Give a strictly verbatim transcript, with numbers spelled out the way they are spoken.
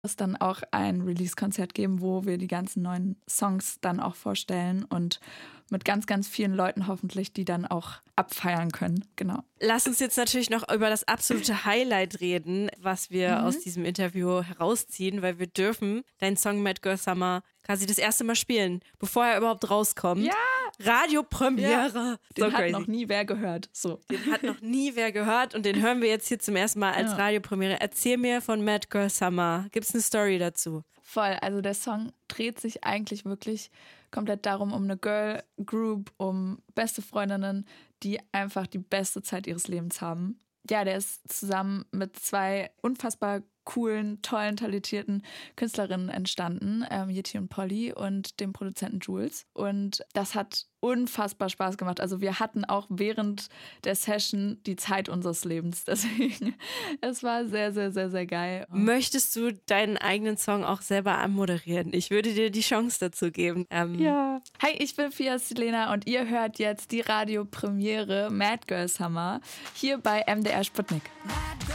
es dann auch ein Release-Konzert geben, wo wir die ganzen neuen Songs dann auch vorstellen und mit ganz, ganz vielen Leuten hoffentlich, die dann auch abfeiern können. Genau. Lass uns jetzt natürlich noch über das absolute Highlight reden, was wir mhm. aus diesem Interview herausziehen, weil wir dürfen deinen Song Mad Girl Summer quasi das erste Mal spielen, bevor er überhaupt rauskommt. Ja! Radiopremiere. Ja. So den crazy. hat noch nie wer gehört. So. Den hat noch nie wer gehört und den hören wir jetzt hier zum ersten Mal als ja. Radiopremiere. Erzähl mir von Mad Girl Summer. Gibt es eine Story dazu? Voll, also der Song dreht sich eigentlich wirklich komplett darum, um eine Girl Group, um beste Freundinnen, die einfach die beste Zeit ihres Lebens haben. Ja, der ist zusammen mit zwei unfassbar coolen, tollen, talentierten Künstlerinnen entstanden, ähm, Yeti und Polly und dem Produzenten Jules. Und das hat unfassbar Spaß gemacht. Also wir hatten auch während der Session die Zeit unseres Lebens. Deswegen, es war sehr, sehr, sehr, sehr geil. Möchtest du deinen eigenen Song auch selber anmoderieren? Ich würde dir die Chance dazu geben. Ähm ja. Hi, ich bin Fia Selena und ihr hört jetzt die Radiopremiere Mad Girl Summer hier bei M D R Sputnik.